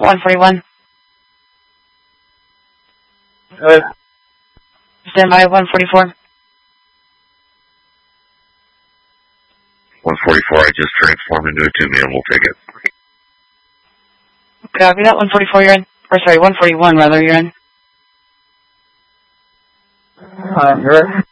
141. Good. Stand by 144. 144, I just transformed into a 2-man, we'll take it. Copy that, 144 you're in. Or sorry, 141 rather, you're in. You're in.